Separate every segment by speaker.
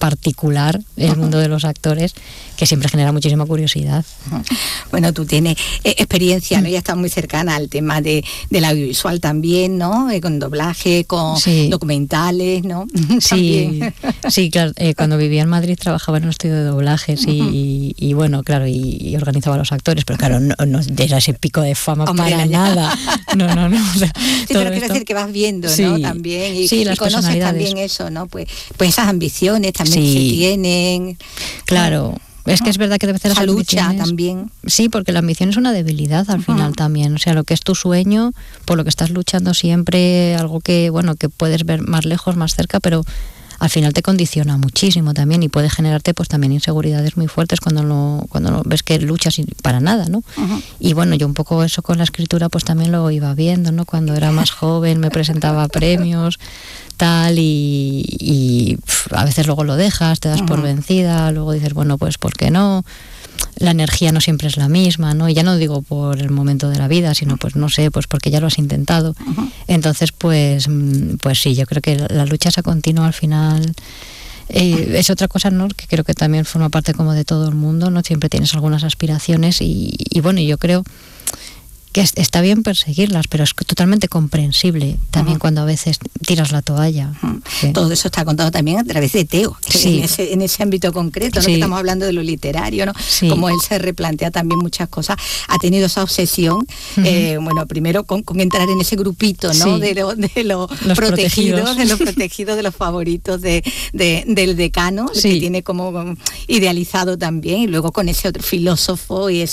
Speaker 1: particular el mundo de los actores, que siempre genera muchísima curiosidad.
Speaker 2: Bueno, tú tienes experiencia, ¿no? Ya estás muy cercana al tema del audiovisual también, ¿no? Con doblaje, con documentales, ¿no?
Speaker 1: Sí, claro. Cuando vivía en Madrid trabajaba en un estudio de doblajes y bueno, claro, y organizaba a los actores, pero claro, no era ese pico de fama para nada. No. O sea,
Speaker 2: sí, pero quiero decir que vas viendo, ¿no? También, y
Speaker 1: las
Speaker 2: conoces también eso, ¿no? Pues esas ambiciones también se tienen.
Speaker 1: Claro. Es que es verdad que debe ser
Speaker 2: esa lucha también.
Speaker 1: Sí, porque la ambición es una debilidad al final también. O sea, lo que es tu sueño, por lo que estás luchando siempre, algo que, bueno, que puedes ver más lejos, más cerca, pero al final te condiciona muchísimo también y puede generarte pues también inseguridades muy fuertes cuando ves que luchas para nada, ¿no? Y bueno, yo un poco eso con la escritura pues también lo iba viendo, ¿no? Cuando era más joven me presentaba a premios, tal, y a veces luego lo dejas, te das por vencida, luego dices, bueno, pues ¿por qué no? La energía no siempre es la misma, ¿no? Y ya no digo por el momento de la vida, sino pues no sé, pues porque ya lo has intentado. Entonces, pues sí, yo creo que la lucha esa continua al final es otra cosa, ¿no? Que creo que también forma parte como de todo el mundo, ¿no? Siempre tienes algunas aspiraciones y bueno, yo creo que está bien perseguirlas, pero es totalmente comprensible también cuando a veces tiras la toalla.
Speaker 2: Todo eso está contado también a través de Teo, en ese ámbito concreto, ¿no? Que estamos hablando de lo literario, ¿no? Como él se replantea también muchas cosas, ha tenido esa obsesión, bueno, primero con entrar en ese grupito, ¿no? De los protegidos, de los favoritos del decano, que tiene como idealizado también, y luego con ese otro filósofo y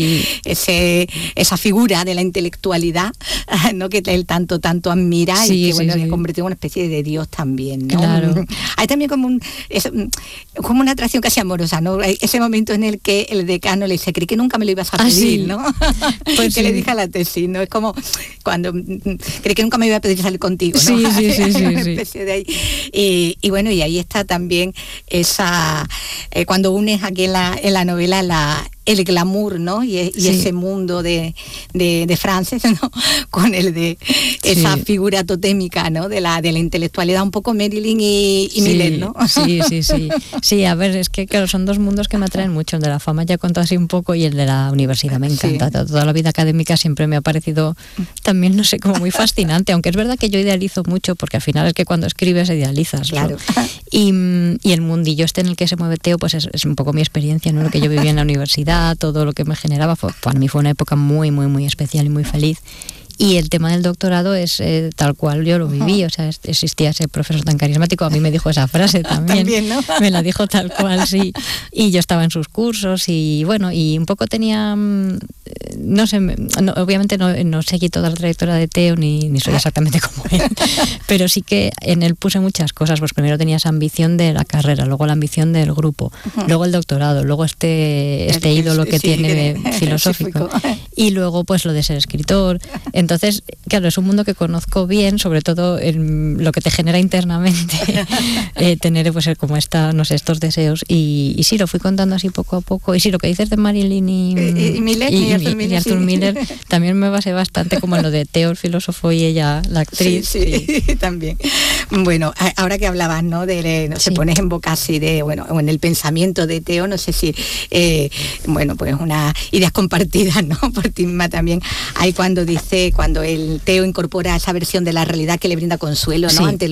Speaker 2: esa figura de la intelectualidad, ¿no? Que él tanto admira y que bueno, le convirtió en una especie de Dios también, ¿no?
Speaker 1: Claro.
Speaker 2: Hay también como una atracción casi amorosa, ¿no? Ese momento en el que el decano le dice, creí que nunca me lo ibas a pedir, ¿no? Pues que le dije a la tesis, ¿no? Es como cuando creí que nunca me iba a pedir salir contigo, ¿no?
Speaker 1: Sí.
Speaker 2: Una especie de ahí. Y bueno, y ahí está también esa cuando unes aquí en la novela el glamour, ¿no? Y ese mundo de Frances, ¿no? Con el de esa figura totémica, ¿no? De la intelectualidad, un poco Marilyn y Miller, ¿no?
Speaker 1: Sí, a ver, es que claro, son dos mundos que me atraen mucho, el de la fama ya he contado así un poco y el de la universidad me encanta. Toda la vida académica siempre me ha parecido también, no sé, como muy fascinante, aunque es verdad que yo idealizo mucho, porque al final es que cuando escribes idealizas, ¿no? Claro. Y el mundillo en el que se mueve Teo, pues es un poco mi experiencia, ¿no? Lo que yo vivía en la universidad, todo lo que me generaba, para mí fue una época muy, muy, muy especial y muy feliz. Y el tema del doctorado es tal cual yo lo viví, o sea, existía ese profesor tan carismático, a mí me dijo esa frase también, ¿no? Me la dijo tal cual, sí, y yo estaba en sus cursos y bueno, y un poco tenía, no sé, obviamente no seguí toda la trayectoria de Teo, ni soy exactamente como él, pero sí que en él puse muchas cosas, pues primero tenía esa ambición de la carrera, luego la ambición del grupo, luego el doctorado, luego este ídolo que tiene filosófico, y luego pues lo de ser escritor. Entonces, claro, es un mundo que conozco bien, sobre todo en lo que te genera internamente, tener pues como estos deseos. Y sí, lo fui contando así poco a poco. Y sí, lo que dices de Marilyn y Arthur Miller, también me basé bastante como en lo de Teo, el filósofo, y ella, la actriz.
Speaker 2: Sí, también. Bueno, ahora que hablabas, ¿no? Se pones en boca así de, bueno, en el pensamiento de Teo, no sé si, bueno, pues unas ideas compartidas, ¿no? Por ti misma también. Hay cuando el Teo incorpora esa versión de la realidad que le brinda consuelo, ¿no? Ante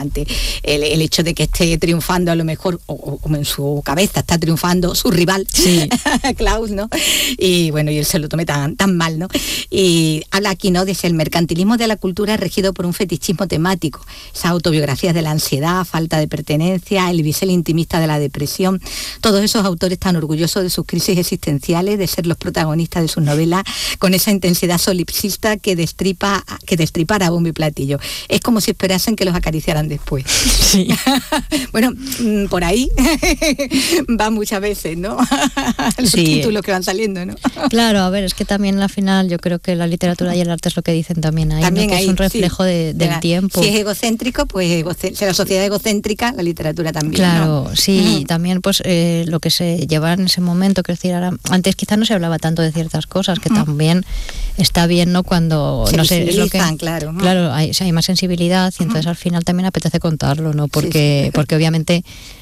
Speaker 2: el hecho de que esté triunfando a lo mejor, o en su cabeza está triunfando su rival, Klaus, ¿no? Y bueno, y él se lo tome tan mal, ¿no? Y habla aquí, ¿no? De el mercantilismo de la cultura regido por un fetichismo temático, esas autobiografías de la ansiedad, falta de pertenencia, el bisel intimista de la depresión, todos esos autores tan orgullosos de sus crisis existenciales, de ser los protagonistas de sus novelas, con esa intensidad solipsista que destripara a bombo y platillo. Es como si esperasen que los acariciaran después.
Speaker 1: Sí.
Speaker 2: Bueno, por ahí va muchas veces, ¿no? Los títulos que van saliendo, ¿no?
Speaker 1: Claro, a ver, es que también al final yo creo que la literatura y el arte es lo que dicen también ahí,
Speaker 2: también
Speaker 1: ¿no? Que es un reflejo del tiempo.
Speaker 2: Si es egocéntrico, pues si la sociedad egocéntrica, la literatura también.
Speaker 1: Claro,
Speaker 2: ¿no?
Speaker 1: sí, también pues lo que se llevaba en ese momento, que decir, antes quizás no se hablaba tanto de ciertas cosas, que también está bien, ¿no? Cuando
Speaker 2: se
Speaker 1: no sé, es lo que
Speaker 2: claro,
Speaker 1: hay más sensibilidad y entonces al final también apetece contarlo, ¿no? Porque obviamente